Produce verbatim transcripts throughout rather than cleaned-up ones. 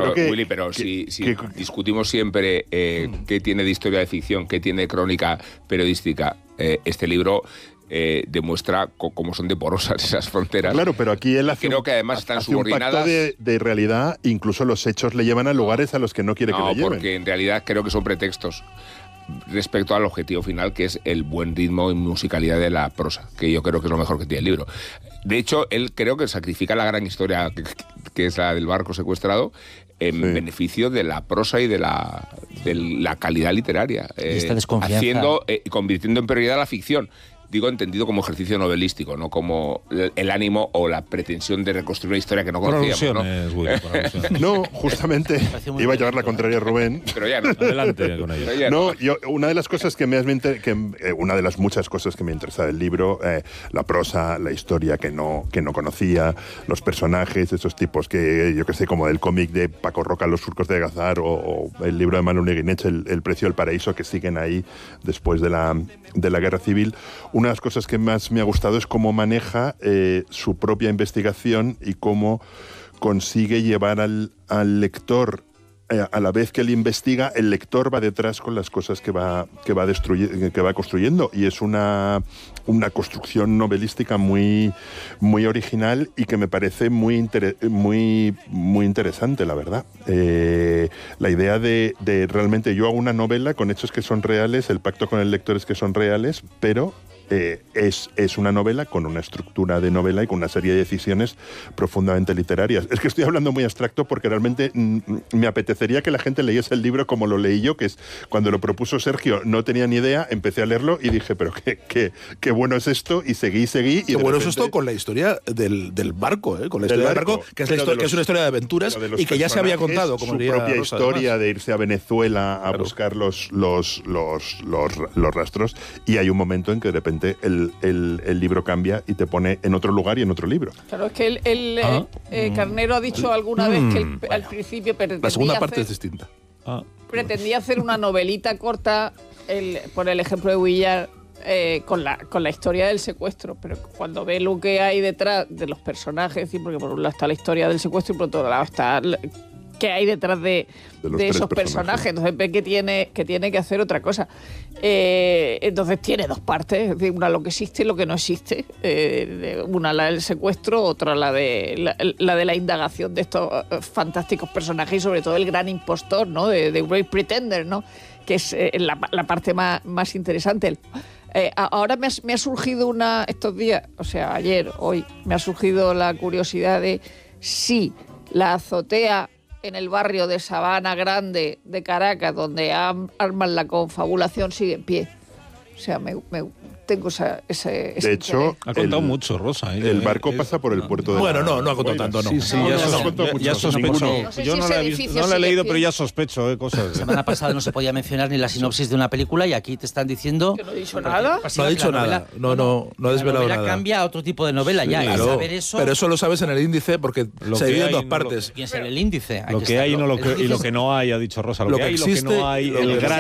pero, que... Willy, pero que, si, si que, discutimos siempre eh, mm. qué tiene de historia de ficción, qué tiene de crónica periodística, eh, este libro... Eh, demuestra co- cómo son de porosas esas fronteras. Claro, pero aquí él hace creo un, que además están hace un subordinadas. pacto de, de realidad, incluso los hechos le llevan a lugares a los que no quiere no, que le lleven. porque en realidad creo que son pretextos respecto al objetivo final, que es el buen ritmo y musicalidad de la prosa, que yo creo que es lo mejor que tiene el libro. De hecho, él creo que sacrifica la gran historia que, que es la del barco secuestrado en sí. beneficio de la prosa y de la, de la calidad literaria, eh, esta desconfianza. haciendo, eh, convirtiendo en prioridad la ficción. Digo, entendido como ejercicio novelístico, no como el ánimo o la pretensión de reconstruir una historia que no conocíamos, ¿no? Willy, no, justamente iba a llevar la contraria a Rubén. Pero ya no. Adelante con ello. No, yo, una de las cosas que me has que, eh, una de las muchas cosas que me interesa del libro, eh, la prosa, la historia que no que no conocía, los personajes, esos tipos que yo que sé, como el cómic de Paco Roca, Los surcos de Agazar, o, o el libro de Manu Neguinech, el, el precio del paraíso, que siguen ahí después de la de la guerra civil. Una de las cosas que más me ha gustado es cómo maneja eh, su propia investigación y cómo consigue llevar al, al lector, eh, a la vez que él investiga, el lector va detrás con las cosas que va, que va, destruye, que va construyendo. Y es una, una construcción novelística muy, muy original y que me parece muy, inter, muy, muy interesante, la verdad. Eh, la idea de, de realmente yo hago una novela con hechos que son reales, el pacto con el lector es que son reales, pero... Eh, es, es una novela con una estructura de novela y con una serie de decisiones profundamente literarias. Es que estoy hablando muy abstracto porque realmente mm, me apetecería que la gente leyese el libro como lo leí yo, que es cuando lo propuso Sergio, no tenía ni idea, empecé a leerlo y dije, pero qué, qué, qué bueno es esto, y seguí, seguí. Y qué bueno repente... es esto con la historia del, del barco, ¿eh? Con la historia del barco, del barco que, es la histo- los, que es una historia de aventuras de y que ya se había contado. Como su propia Rosa, historia además. de irse a Venezuela a claro. buscar los, los, los, los, los rastros, y hay un momento en que de repente El, el, el libro cambia y te pone en otro lugar y en otro libro. Claro, es que el, el ¿Ah? eh, Carnero ha dicho alguna mm. vez que el, al principio pretendía la segunda parte hacer, es distinta. Ah. Pretendía hacer una novelita corta, el, por el ejemplo de Vuillard, eh, con, la, con la historia del secuestro, pero cuando ve lo que hay detrás de los personajes, porque por un lado está la historia del secuestro y por otro lado está... que hay detrás de, de, de esos personajes. personajes. Entonces ve que tiene que, tiene que hacer otra cosa. Eh, entonces tiene dos partes, es decir, una lo que existe y lo que no existe. Eh, una la del secuestro, otra la de la, la de la indagación de estos fantásticos personajes y sobre todo el gran impostor, ¿no? De, de Great Pretender, ¿no? Que es eh, la, la parte más, más interesante. Eh, ahora me ha, me ha surgido una, estos días, o sea, ayer, hoy, me ha surgido la curiosidad de si la azotea en el barrio de Sabana Grande de Caracas, donde arman la confabulación, sigue en pie. O sea, me, me tengo esa, ese... De hecho... Ha contado el, mucho, Rosa. ¿eh? El barco pasa por el puerto de... Bueno, no, no ha contado tanto, no. Sí, sí, no, ya, no, sos, no, ya, ya sospecho. No sé si yo no la he, visto, no la he leído, pero ya sospecho, ¿eh? Cosas. La semana pasada no se podía mencionar ni la sinopsis de una película y aquí te están diciendo... ¿Que no he dicho nada? No ha dicho nada. No, no, no ha desvelado nada. La novela cambia a otro tipo de novela sí, ya. Claro, saber eso, pero eso lo sabes en el índice porque se divide en dos partes. ¿Quién es el índice? Lo que hay y lo que no hay, ha dicho Rosa. Lo que hay y lo que no hay,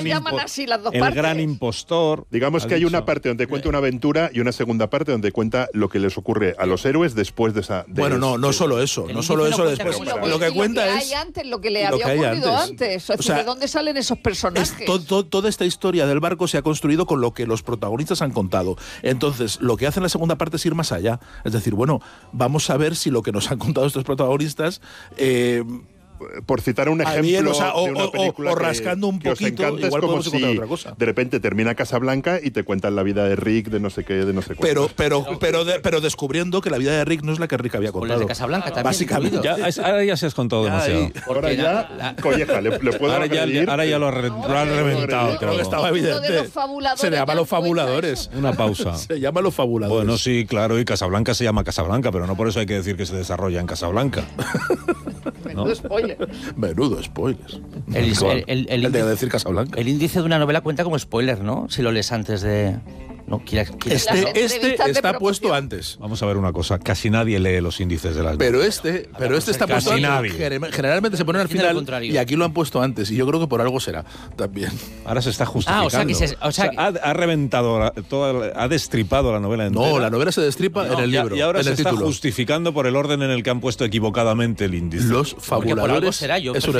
el gran impostor... Digamos que hay una parte donde cuenta una aventura y una segunda parte donde cuenta lo que les ocurre a los héroes después de esa... De bueno, no, no solo eso, no solo eso después. Lo que cuenta es... Lo que hay antes, lo que le había ocurrido antes. O sea, ¿de dónde salen esos personajes? To, to, toda esta historia del barco se ha construido con lo que los protagonistas han contado. Entonces, lo que hace en la segunda parte es ir más allá. Es decir, bueno, vamos a ver si lo que nos han contado estos protagonistas... Eh, por citar un ejemplo bien, o sea, o, de una película o, o rascando que, un que poquito, encanta, igual es como podemos si encontrar otra cosa. De repente termina Casablanca y te cuentan la vida de Rick, de no sé qué, de no sé cuánto. Pero, pero, pero, de, pero descubriendo que la vida de Rick no es la que Rick había contado. O la de Casablanca también. Básicamente. Ya, ahora ya se has contado ya, demasiado. Ahí, ahora ya, la, la, colleja, le, le puedo ahora, ya, ahora ya lo ha, re, lo ha reventado. Creo que estaba evidente. Se llama Los Fabuladores. Una pausa. Se llama Los Fabuladores. Bueno, sí, claro, y Casablanca se llama Casablanca, pero no por eso hay que decir que se desarrolla en Casablanca. Menudo ¿no? spoiler. Menudo spoiler. El, el, el, el, el, el de decir Casablanca. El índice de una novela cuenta como spoiler, ¿no? Si lo lees antes de... No, quiera, quiera. Este, este está puesto antes. Vamos a ver una cosa. Casi nadie lee los índices de las Pero novelas. este, pero este está puesto Casi antes. Nadie. Generalmente se ponen al final y aquí lo han puesto antes. Y yo creo que por algo será también. Ahora se está justificando. Ah, o sea que se, o sea, o sea, ha, ha reventado, toda, ha destrippado la novela entera. No, la novela se destripa no, en el libro. Y ahora en se el está título. justificando por el orden en el que han puesto equivocadamente el índice. Los Fabuladores. Será, yo es